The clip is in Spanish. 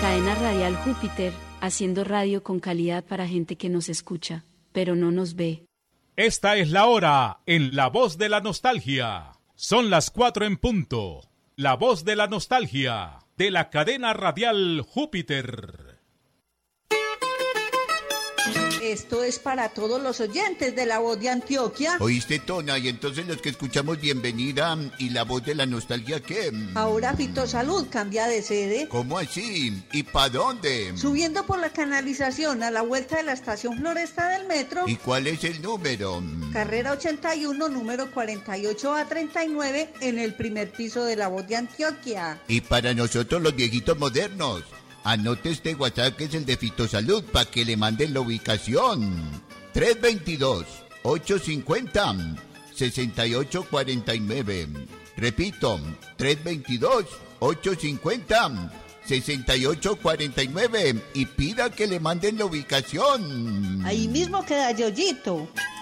Cadena Radial Júpiter, haciendo radio con calidad para gente que nos escucha, pero no nos ve. Esta es la hora en La Voz de la Nostalgia. Son las 4 en punto. La Voz de la Nostalgia, de la Cadena Radial Júpiter. Esto es para todos los oyentes de La Voz de Antioquia. ¿Oíste, Tona? Y entonces los que escuchamos Bienvenida y La Voz de la Nostalgia, ¿qué? Ahora Fitosalud cambia de sede. ¿Cómo así? ¿Y para dónde? Subiendo por la canalización a la vuelta de la estación Floresta del metro. ¿Y cuál es el número? Carrera 81, número 48A39, en el primer piso de La Voz de Antioquia. Y para nosotros los viejitos modernos, anote este WhatsApp que es el de Fitosalud para que le manden la ubicación. 322-850-6849. Repito, 322-850-6849 y pida que le manden la ubicación. Ahí mismo queda Yoyito.